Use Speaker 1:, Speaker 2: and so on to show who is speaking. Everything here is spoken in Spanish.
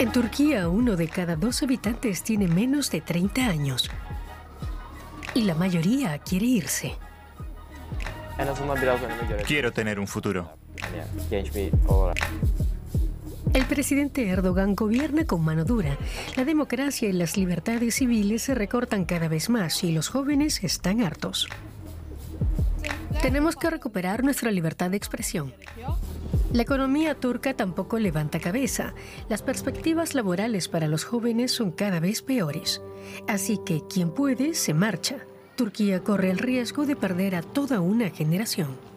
Speaker 1: En Turquía, 1 de cada 2 habitantes tiene menos de 30 años. Y la mayoría quiere irse.
Speaker 2: Quiero tener un futuro.
Speaker 1: El presidente Erdogan gobierna con mano dura. La democracia y las libertades civiles se recortan cada vez más y los jóvenes están hartos. Tenemos que recuperar nuestra libertad de expresión. La economía turca tampoco levanta cabeza. Las perspectivas laborales para los jóvenes son cada vez peores. Así que quien puede se marcha. Turquía corre el riesgo de perder a toda una generación.